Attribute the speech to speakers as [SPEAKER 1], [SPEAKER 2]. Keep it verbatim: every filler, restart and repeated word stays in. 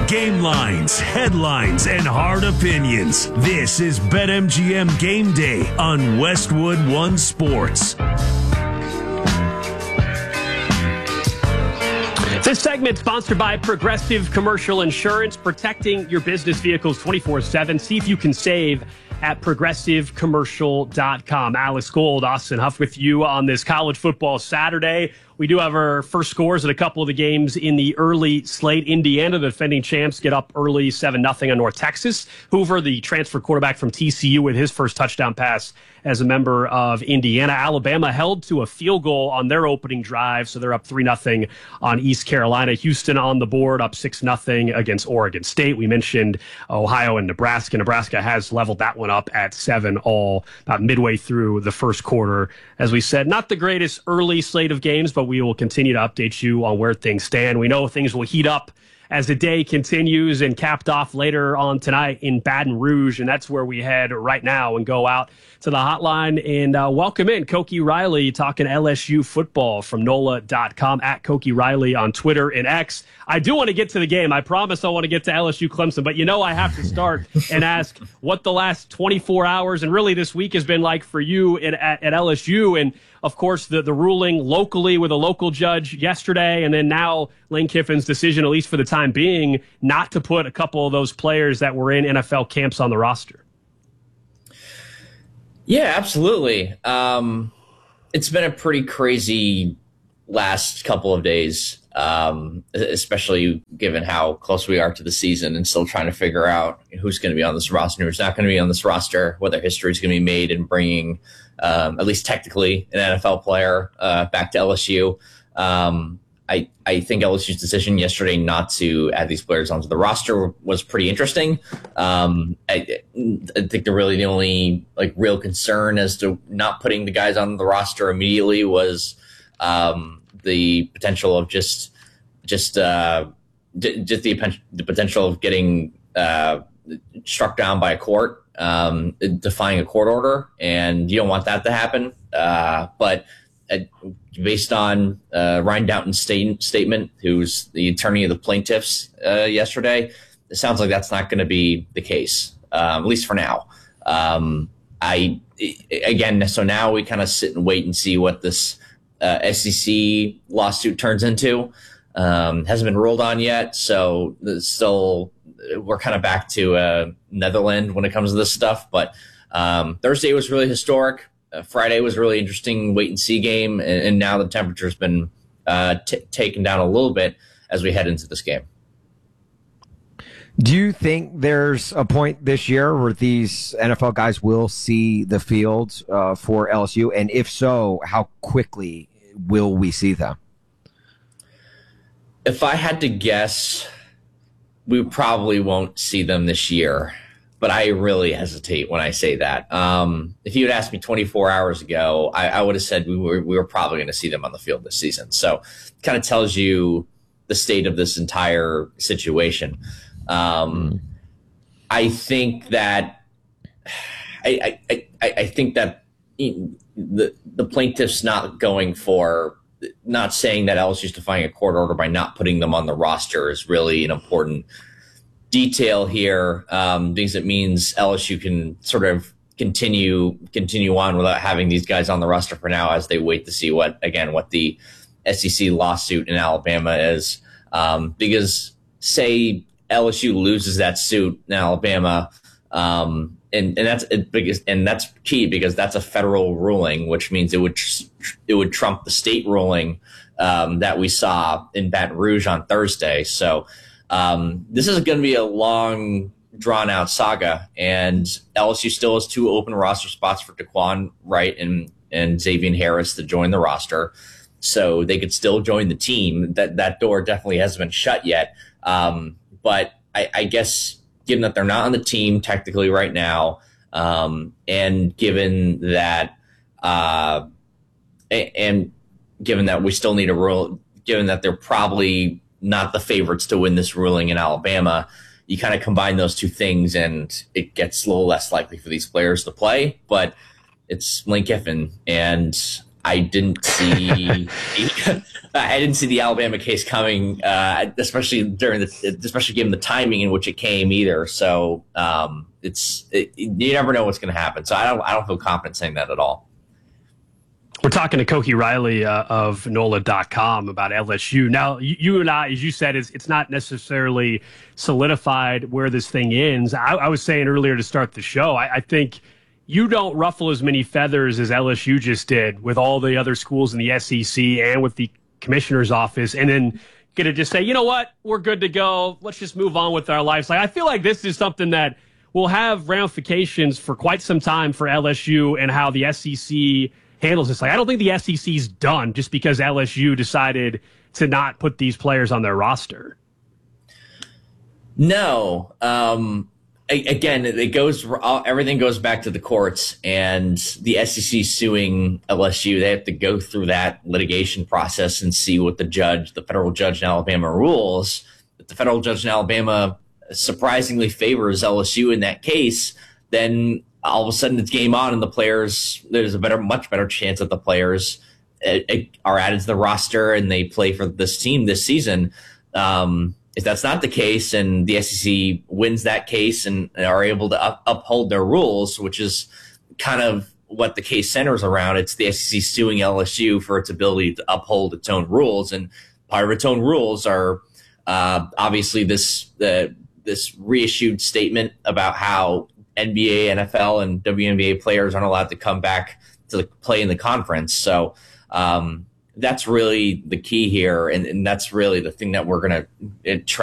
[SPEAKER 1] Game lines, headlines, and hard opinions. This is BetMGM Game Day on Westwood One Sports.
[SPEAKER 2] This segment sponsored by Progressive Commercial Insurance, protecting your business vehicles twenty-four seven. See if you can save at progressive commercial dot com. Alice Gold, Austin Huff with you on this college football Saturday. We do have our first scores at a couple of the games in the early slate. Indiana, the defending champs, get up early seven nothing on North Texas. Hoover, the transfer quarterback from T C U, with his first touchdown pass as a member of Indiana. Alabama held to a field goal on their opening drive, so they're up three nothing on East Carolina. Houston on the board, up six nothing against Oregon State. We mentioned Ohio and Nebraska. Nebraska has leveled that one up at seven all about midway through the first quarter. As we said, not the greatest early slate of games, but we will continue to update you on where things stand. We know things will heat up as the day continues and capped off later on tonight in Baton Rouge, and that's where we head right now and go out to the hotline and uh, welcome in Koki Riley talking L S U football from N O L A dot com, at Koki Riley on Twitter and X. I do want to get to the game. I promise I want to get to L S U Clemson, but you know I have to start and ask what the last twenty-four hours and really this week has been like for you in, at, at L S U. And of course, the, the ruling locally with a local judge yesterday, and then now Lane Kiffin's decision, at least for the time being, not to put a couple of those players that were in N F L camps on the roster.
[SPEAKER 3] Yeah, absolutely. Um, it's been a pretty crazy last couple of days, um, especially given how close we are to the season and still trying to figure out who's going to be on this roster, who's not going to be on this roster, whether history is going to be made in bringing, um, at least technically, an N F L player uh, back to L S U. Um, I, I think L S U's decision yesterday not to add these players onto the roster was pretty interesting. Um, I, I think the really the only like real concern as to not putting the guys on the roster immediately was um, the potential of just just uh, d- just the, the potential of getting uh, struck down by a court, um, defying a court order, and you don't want that to happen. Uh, but uh, based on uh, Ryan Downton's state, statement, who's the attorney of the plaintiffs uh, yesterday, it sounds like that's not going to be the case, um, at least for now. Um, I again, so now we kind of sit and wait and see what this uh, S E C lawsuit turns into. Um, hasn't been ruled on yet, so still we're kind of back to uh, Netherlands when it comes to this stuff. But um, Thursday was really historic. Uh, Friday was a really interesting wait and see game, and, and now the temperature's been uh, t- taken down a little bit as we head into this game.
[SPEAKER 4] Do you think there's a point this year where these N F L guys will see the field uh, for L S U? And if so, how quickly will we see them?
[SPEAKER 3] If I had to guess, we probably won't see them this year. But I really hesitate when I say that. Um, if you had asked me twenty-four hours ago, I, I would have said we were we were probably going to see them on the field this season. So it kind of tells you the state of this entire situation. Um, mm. I think that I, I, I, I think that the the plaintiffs not going for not saying that L S U's defying a court order by not putting them on the roster is really an important detail here, um, because it means L S U can sort of continue continue on without having these guys on the roster for now as they wait to see what, again, what the S E C lawsuit in Alabama is. Um, because say L S U loses that suit in Alabama, um, and, and that's it, because, and that's key because that's a federal ruling, which means it would tr- it would trump the state ruling um, that we saw in Baton Rouge on Thursday. So um, this is going to be a long, drawn out saga, and L S U still has two open roster spots for Daquan Wright and and Xavier Harris to join the roster, so they could still join the team. That that door definitely hasn't been shut yet. Um, but I, I guess given that they're not on the team technically right now, um, and given that, uh, and given that we still need a rule, given that they're probably not the favorites to win this ruling in Alabama, you kind of combine those two things and it gets a little less likely for these players to play. But it's Lane Kiffin, and I didn't see I didn't see the Alabama case coming, uh, especially during the especially given the timing in which it came either. So um, it's it, you never know what's going to happen. So I don't I don't feel confident saying that at all.
[SPEAKER 2] We're talking to Koki Riley uh, of N O L A dot com about L S U. Now, you, you and I, as you said, it's, it's not necessarily solidified where this thing ends. I, I was saying earlier to start the show, I, I think you don't ruffle as many feathers as L S U just did with all the other schools in the S E C and with the commissioner's office, and then get to just say, you know what, we're good to go. Let's just move on with our lives. Like, I feel like this is something that will have ramifications for quite some time for L S U and how the S E C handles this. Like, I don't think the S E C's done just because L S U decided to not put these players on their roster.
[SPEAKER 3] No. Um, again, it goes, everything goes back to the courts, and the S E C suing L S U. They have to go through that litigation process and see what the judge, the federal judge in Alabama, rules. If the federal judge in Alabama surprisingly favors L S U in that case, then all of a sudden it's game on, and the players, there's a better, much better chance that the players uh, are added to the roster and they play for this team this season. Um, if that's not the case, and the S E C wins that case and are able to up, uphold their rules, which is kind of what the case centers around, it's the S E C suing L S U for its ability to uphold its own rules. And part of its own rules are uh, obviously this uh, this reissued statement about how N B A, N F L, and W N B A players aren't allowed to come back to play in the conference. So um, that's really the key here, and, and that's really the thing that we're going to try